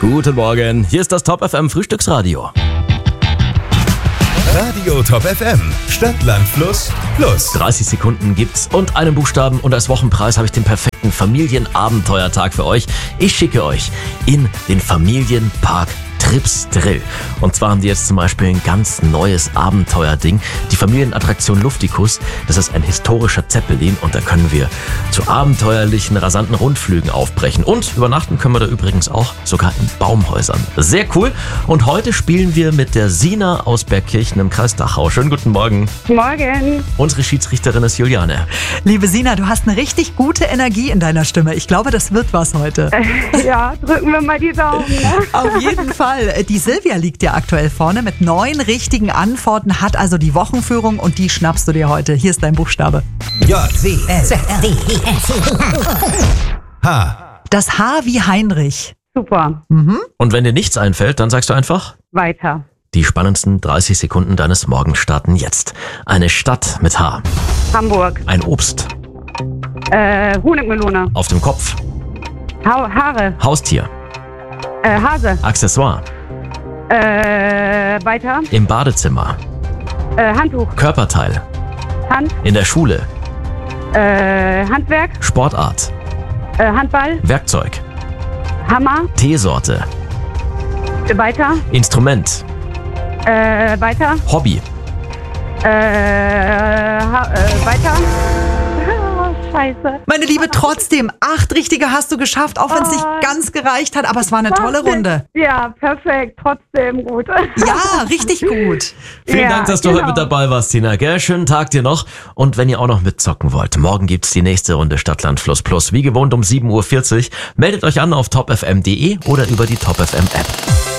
Guten Morgen, hier ist das Top FM Frühstücksradio. Radio Top FM, Stadt, Fluss, Plus. 30 Sekunden gibt's und einen Buchstaben und als Wochenpreis habe ich den perfekten Familienabenteuertag für euch. Ich schicke euch in den Familienpark Trips Drill. Und zwar haben die jetzt zum Beispiel ein ganz neues Abenteuerding. Die Familienattraktion Luftikus. Das ist ein historischer Zeppelin und da können wir zu abenteuerlichen, rasanten Rundflügen aufbrechen. Und übernachten können wir da übrigens auch sogar in Baumhäusern. Sehr cool. Und heute spielen wir mit der Sina aus Bergkirchen im Kreis Dachau. Schönen guten Morgen. Morgen. Unsere Schiedsrichterin ist Juliane. Liebe Sina, du hast eine richtig gute Energie in deiner Stimme. Ich glaube, das wird was heute. Ja, drücken wir mal die Daumen. Ne? Auf jeden Fall. Die Silvia liegt ja aktuell vorne mit 9 richtigen Antworten, hat also die Wochenführung und die schnappst du dir heute. Hier ist dein Buchstabe. J-W-S-H. Das H wie Heinrich. Super. Und wenn dir nichts einfällt, dann sagst du einfach... Weiter. Die spannendsten 30 Sekunden deines Morgens starten jetzt. Eine Stadt mit H. Hamburg. Ein Obst. Honigmelone. Auf dem Kopf. Haare. Haustier. Hase. Accessoire. Weiter. Im Badezimmer. Handtuch. Körperteil. Hand. In der Schule. Handwerk. Sportart. Handball. Werkzeug. Hammer. Teesorte. Weiter. Instrument. Weiter. Hobby. Weiter. Scheiße. Meine Liebe, trotzdem, 8 richtige hast du geschafft, auch wenn es nicht ganz gereicht hat, aber es war eine tolle Runde. Ja, perfekt. Trotzdem gut. Ja, richtig gut. Vielen Dank, dass du heute mit dabei warst, Tina. Gell? Schönen Tag dir noch. Und wenn ihr auch noch mitzocken wollt, morgen gibt's die nächste Runde Stadt, Fluss, Plus. Wie gewohnt um 7.40 Uhr. Meldet euch an auf topfm.de oder über die Top FM App.